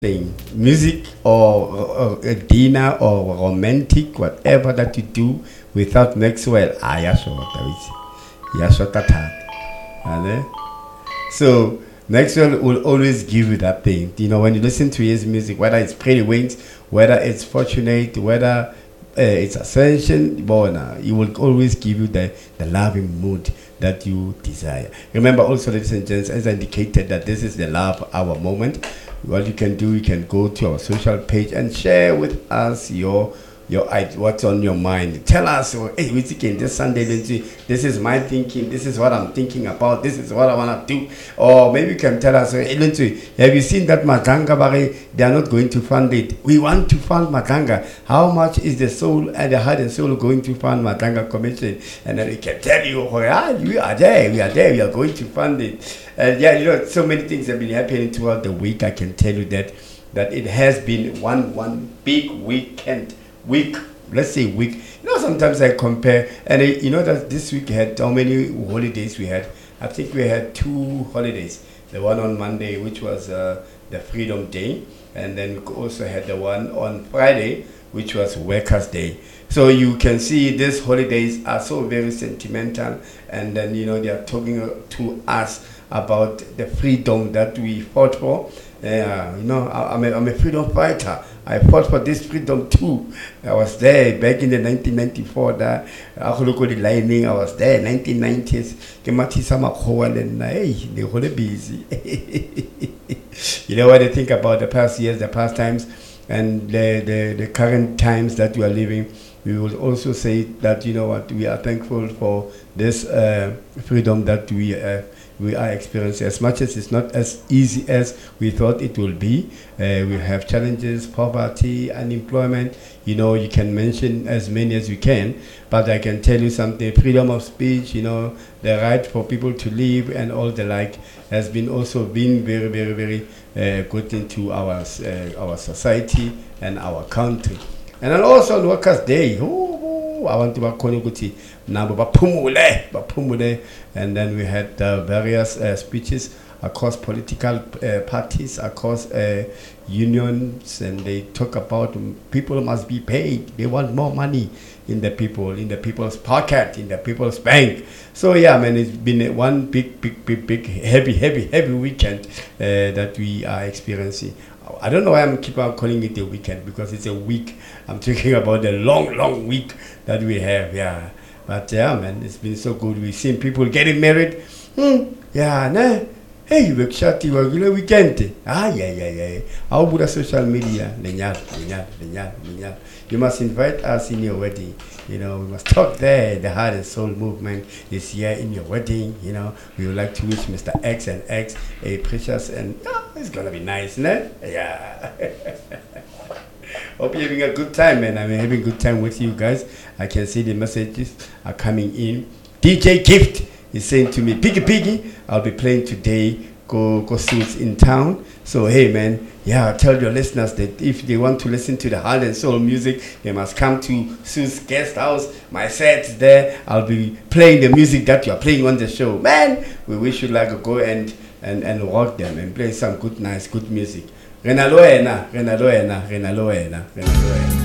thing, music or a dinner or romantic, whatever that you do without Maxwell, yashota that. So Maxwell will always give you that thing. You know, when you listen to his music, whether it's Pretty Wings, whether it's Fortunate, whether it's Ascension, Bona, he will always give you the loving mood that you desire. Remember also, ladies and gents, as I indicated, that this is the Love Hour moment. What you can do, you can go to our social page and share with us your what's on your mind. Tell us, hey, we thinking this Sunday, this is my thinking, this is what I'm thinking about, this is what I want to do. Or maybe you can tell us, hey, have you seen that Matanga Bari? They are not going to fund it. We want to fund Matanga. How much is the soul and the heart and soul going to fund Matanga Commission? And then we can tell you, oh, yeah, we are there, we are going to fund it. And so many things have been happening throughout the week. I can tell you that it has been one big week, let's say week. Sometimes I compare, and that this week had how many holidays we had. I think we had 2 holidays. The one on Monday, which was the Freedom Day, and then we also had the one on Friday, which was Workers' Day. So you can see these holidays are so very sentimental, and then they are talking to us about the freedom that we fought for. I'm a freedom fighter. I fought for this freedom too. I was there back in the 1994. That I was there 1990s. They were busy. What I think about the past years, the past times, and the current times that we are living. We will also say that we are thankful for this freedom that we are experiencing. As much as it's not as easy as we thought it will be, we have challenges, poverty, unemployment. You can mention as many as you can, but I can tell you something: freedom of speech, the right for people to live and all the like, has been also been very, very, very good into our society and our country. And then also on Workers' Day, I want to Bakonuguti, Bapumule, and then we had various speeches across political parties, across unions, and they talk about people must be paid. They want more money in the people's pocket, in the people's bank. So it's been one big, heavy weekend that we are experiencing. I don't know why I'm keep on calling it a weekend, because it's a week. I'm talking about the long week that we have, yeah. But it's been so good. We've seen people getting married. Hey, weekend. How about social media? You must invite us in your wedding. We must talk there. The Heart and Soul movement is here in your wedding. We would like to wish Mr. X and X a precious, and it's gonna be nice, né? Yeah. Hope you're having a good time, man. I'm having a good time with you guys. I can see the messages are coming in. DJ Gift is saying to me, Piggy, I'll be playing today. Go Suits in town. So hey, man, tell your listeners that if they want to listen to the Heart and Soul music, they must come to Suits Guest House. My set's there. I'll be playing the music that you're playing on the show. Man, we wish you like to go and rock them and play some good music. Renaloena.